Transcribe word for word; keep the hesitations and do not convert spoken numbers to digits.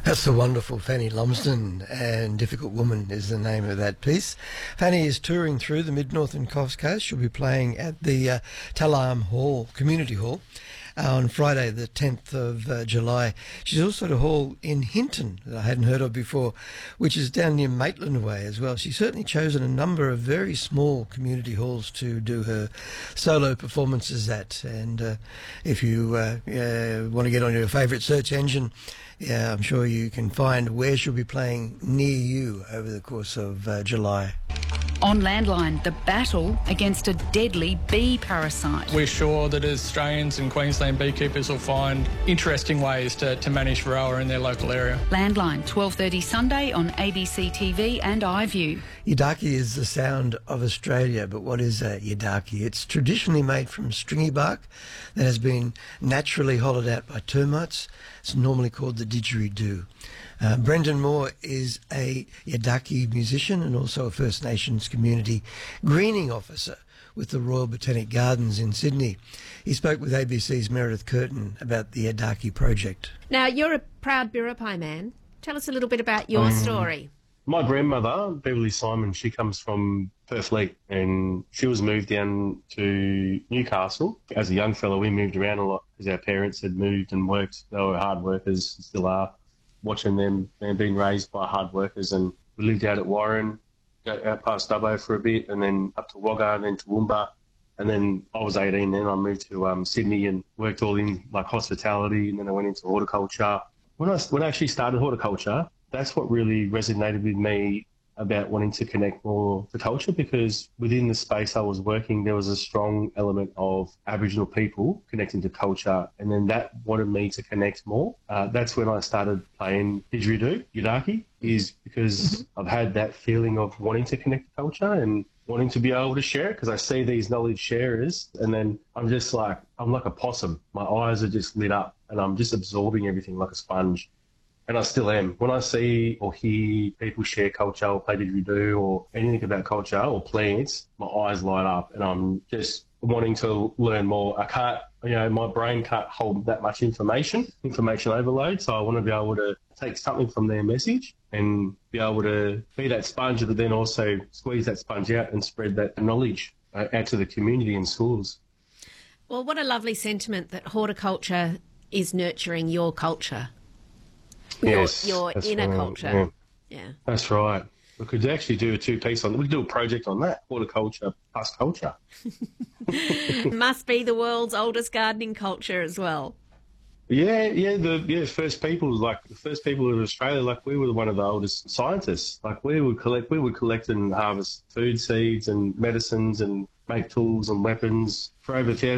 That's the wonderful Fanny Lumsden, and Difficult Woman is the name of that piece. Fanny is touring through the mid-northern Coast Coast. She'll be playing at the uh, Talarm Hall, Community Hall, uh, on Friday the tenth of uh, July. She's also at a hall in Hinton that I hadn't heard of before, which is down near Maitland Way as well. She's certainly chosen a number of very small community halls to do her solo performances at. And uh, if you uh, uh, want to get on your favourite search engine, yeah, I'm sure you can find where she'll be playing near you over the course of uh, July. On Landline, the battle against a deadly bee parasite. We're sure that Australians and Queensland beekeepers will find interesting ways to, to manage Varroa in their local area. Landline, twelve thirty Sunday on A B C T V and iView. Yidaki is the sound of Australia, but what is a yidaki? It's traditionally made from stringy bark that has been naturally hollowed out by termites. It's normally called the didgeridoo. Uh, Brendan Moore is a Yidaki musician and also a First Nations community greening officer with the Royal Botanic Gardens in Sydney. He spoke with A B C's Meredith Curtin about the Yidaki project. Now, you're a proud Biripi man. Tell us a little bit about your Um, story. My grandmother, Beverly Simon, she comes from Perth Leak, and she was moved down to Newcastle. As a young fellow, we moved around a lot because our parents had moved and worked. They were hard workers, still are. Watching them and being raised by hard workers, and we lived out at Warren, go out past Dubbo for a bit, and then up to Wagga, and then to Woomba. And then I was eighteen then, I moved to um, Sydney and worked all in like hospitality, and then I went into horticulture. When I, when I actually started horticulture, that's what really resonated with me about wanting to connect more to culture, because within the space I was working, there was a strong element of Aboriginal people connecting to culture, and then that wanted me to connect more. Uh, that's when I started playing didgeridoo, Yidaki, is because I've had that feeling of wanting to connect to culture and wanting to be able to share it, because I see these knowledge sharers, and then I'm just like, I'm like a possum. My eyes are just lit up, and I'm just absorbing everything like a sponge. And I still am. When I see or hear people share culture or play didgeridoo or anything about culture or plants, my eyes light up and I'm just wanting to learn more. I can't, you know, my brain can't hold that much information, information overload. So I want to be able to take something from their message and be able to be that sponge, but then also squeeze that sponge out and spread that knowledge uh, out to the community and schools. Well, what a lovely sentiment that horticulture is nurturing your culture. Yes, your, your inner right, culture. Yeah. Yeah. That's right. We could actually do a two-piece on. We could do a project on that. Horticulture plus culture. Must be the world's oldest gardening culture as well. Yeah, yeah. The yeah first people, like the first people in Australia, like we were one of the oldest scientists. Like we would collect, we would collect and harvest food seeds and medicines and make tools and weapons for over thousands.